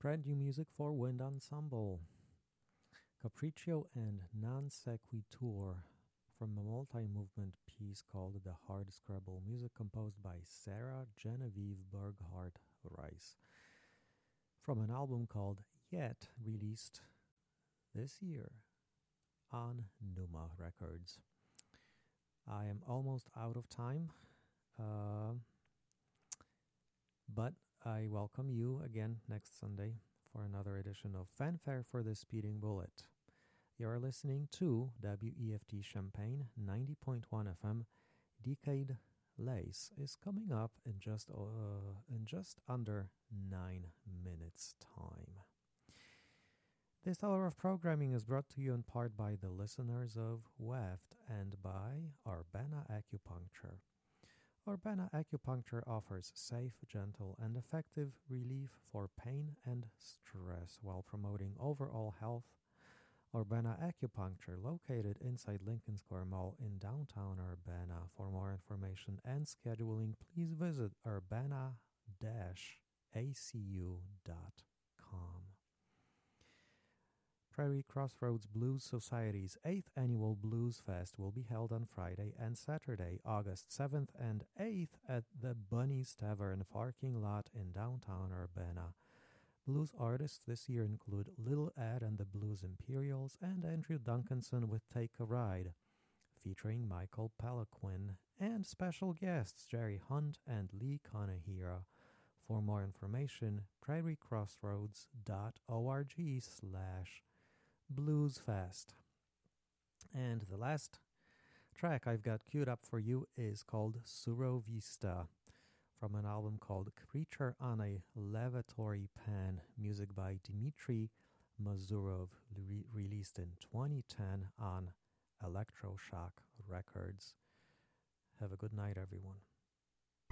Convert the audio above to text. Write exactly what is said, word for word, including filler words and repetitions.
Brand new music for Wind Ensemble. Capriccio and Non Sequitur from a multi-movement piece called The Hard Scrabble, music composed by Sarah Genevieve Burghardt Rice. From an album called Yet, released this year on Numa Records. I am almost out of time, uh, but I welcome you again next Sunday for another edition of Fanfare for the Speeding Bullet. You're listening to W E F T Champaign ninety point one F M. Decade Lace is coming up in just uh, in just under nine minutes time. This hour of programming is brought to you in part by the listeners of W E F T and by Urbana Acupuncture. Urbana Acupuncture offers safe, gentle, and effective relief for pain and stress while promoting overall health. Urbana Acupuncture, located inside Lincoln Square Mall in downtown Urbana. For more information and scheduling, please visit urbana dash a c u dot com. Prairie Crossroads Blues Society's eighth Annual Blues Fest will be held on Friday and Saturday, August seventh and eighth at the Bunny's Tavern parking lot in downtown Urbana. Blues artists this year include Little Ed and the Blues Imperials and Andrew Duncanson with Take a Ride, featuring Michael Palaquin, and special guests Jerry Hunt and Lee Kanehira. For more information, prairie crossroads dot org slash bluesfest. And the last track I've got queued up for you is called Suro Vista, from an album called Creature on a Lavatory Pan, music by Dmitry Mazurov, re- released in twenty ten on Electroshock Records. Have a good night, everyone.